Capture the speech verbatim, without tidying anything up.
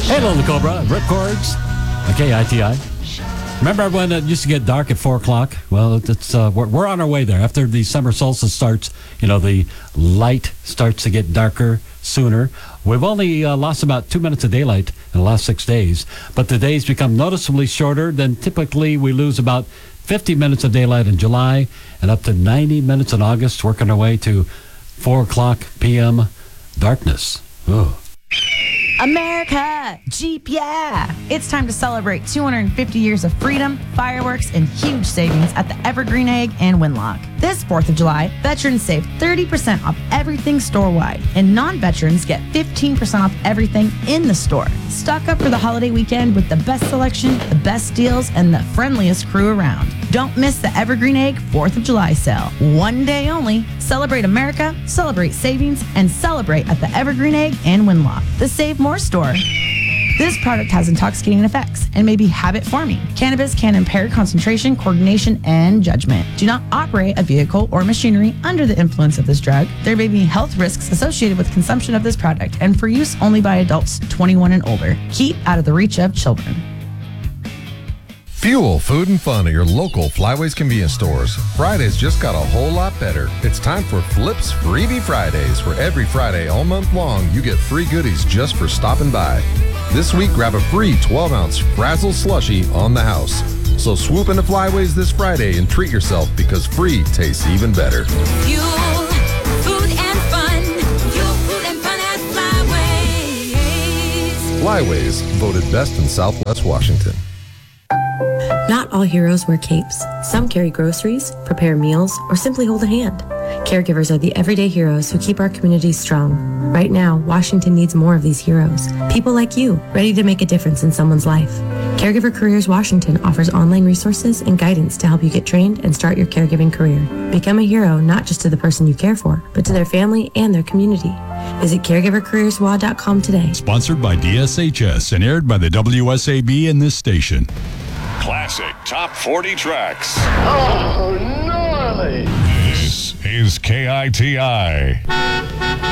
Hey, Little Cobra, Ripcords, K I T I. Remember when it used to get dark at four o'clock? Well, it's uh, we're, we're on our way there. After the summer solstice starts, you know, the light starts to get darker sooner. We've only uh, lost about two minutes of daylight in the last six days, but the days become noticeably shorter. Then typically we lose about fifty minutes of daylight in July and up to ninety minutes in August, working our way to four o'clock p.m. darkness. Oh. America! Jeep, yeah! It's time to celebrate two hundred fifty years of freedom, fireworks, and huge savings at the Evergreen Egg and Winlock. This fourth of July, veterans save thirty percent off everything store-wide, and non-veterans get fifteen percent off everything in the store. Stock up for the holiday weekend with the best selection, the best deals, and the friendliest crew around. Don't miss the Evergreen Egg fourth of July sale. One day only. Celebrate America, celebrate savings, and celebrate at the Evergreen Egg and Winlock, the Save More store. This product has intoxicating effects and may be habit-forming. Cannabis can impair concentration, coordination, and judgment. Do not operate a vehicle or machinery under the influence of this drug. There may be health risks associated with consumption of this product and for use only by adults twenty-one and older. Keep out of the reach of children. Fuel, food, and fun at your local Flyways convenience stores. Fridays just got a whole lot better. It's time for Flips Freebie Fridays, where every Friday all month long you get free goodies just for stopping by. This week, grab a free twelve-ounce Frazzle slushie on the house. So swoop into Flyways this Friday and treat yourself because free tastes even better. Fuel, food, and fun. Fuel, food, and fun at Flyways. Flyways, voted best in Southwest Washington. Not all heroes wear capes. Some carry groceries, prepare meals, or simply hold a hand. Caregivers are the everyday heroes who keep our communities strong. Right now, Washington needs more of these heroes. People like you, ready to make a difference in someone's life. Caregiver Careers Washington offers online resources and guidance to help you get trained and start your caregiving career. Become a hero not just to the person you care for, but to their family and their community. Visit caregiver careers w a dot com today. Sponsored by D S H S and aired by the W S A B in this station. Classic Top forty Tracks. Oh, gnarly! This is K I T I.